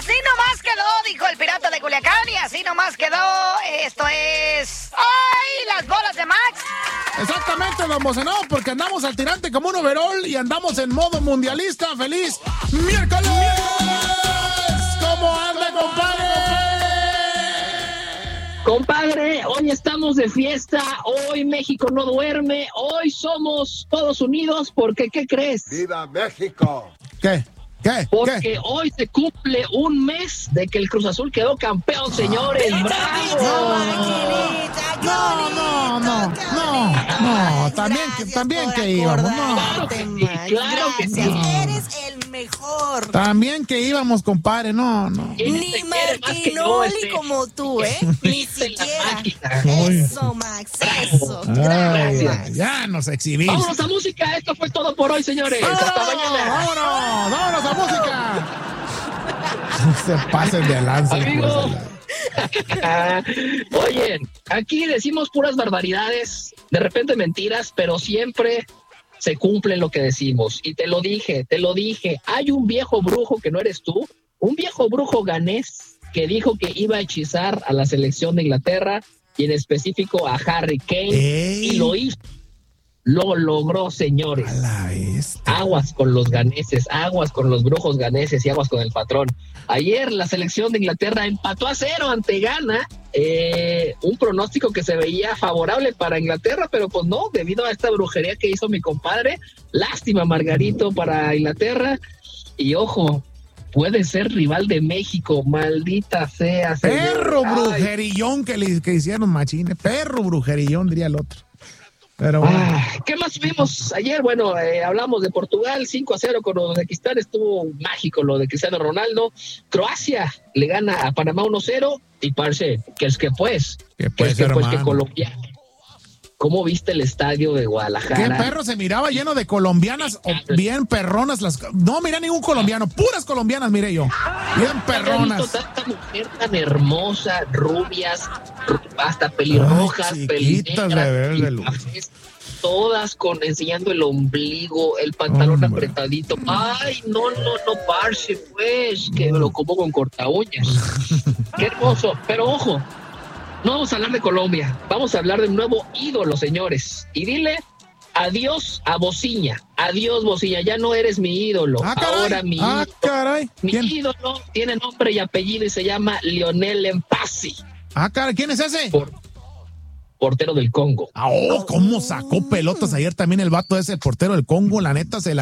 Así nomás quedó, dijo el pirata de Culiacán, y así nomás quedó. Esto es... ¡Ay, las bolas de Max! Exactamente, don Bocenó, porque andamos al tirante como un overall y andamos en modo mundialista. ¡Feliz miércoles! ¿Cómo anda, compadre? Compadre, hoy estamos de fiesta, hoy México no duerme, hoy somos todos unidos, porque ¿qué crees? ¡Viva México! ¿Qué? Porque hoy se cumple un mes de que el Cruz Azul quedó campeón, señores. ¡Bravo! No, también que íbamos, no. Claro que sí. Eres el mejor. También que íbamos, compadre, no. Ni Martinoli como tú, ¿eh? Ni siquiera. Eso, Max, eso. Ay, ya nos exhibimos. Vámonos a música, esto fue todo por hoy, señores. Hasta mañana. ¡Vámonos a música! Se pasen de lanza. Amigo. Oye, aquí decimos puras barbaridades, de repente mentiras, pero siempre se cumple lo que decimos. Y te lo dije, hay un viejo brujo que no eres tú, un viejo brujo ganés que dijo que iba a hechizar a la selección de Inglaterra y en específico a Harry Kane. Y lo hizo. Lo logró, señores. Aguas con los ganeses, aguas con los brujos ganeses y aguas con el patrón. Ayer la selección de Inglaterra empató a 0 ante Ghana, un pronóstico que se veía favorable para Inglaterra, pero pues no, debido a esta brujería que hizo mi compadre. Lástima, Margarito, para Inglaterra. Y ojo, puede ser rival de México, maldita sea. Perro brujerillón que hicieron machines, perro brujerillón, diría el otro. Pero bueno. ¿Qué más vimos ayer? Bueno, hablamos de Portugal, 5-0 con Uzbekistán, estuvo mágico lo de Cristiano Ronaldo. Croacia le gana a Panamá 1-0 y parce, que Colombia. ¿Cómo viste el estadio de Guadalajara? ¿Qué perro se miraba lleno de colombianas o bien perronas? No miré ningún colombiano, puras colombianas miré yo. Bien perronas. Tanta mujer tan hermosa, rubias, hasta pelirrojas, pelirrojas, todas enseñando el ombligo, el pantalón apretadito. Ay, no, parce, pues, que me lo como con corta uñas. Qué hermoso, pero ojo. No vamos a hablar de Colombia, vamos a hablar de un nuevo ídolo, señores. Y dile adiós a Bociña. Adiós, Bociña, ya no eres mi ídolo. Ahora mi ídolo tiene nombre y apellido y se llama Lionel Mpassi. Caray, ¿quién es ese? Portero del Congo. ¿Cómo sacó pelotas ayer también el vato ese, el portero del Congo? La neta se la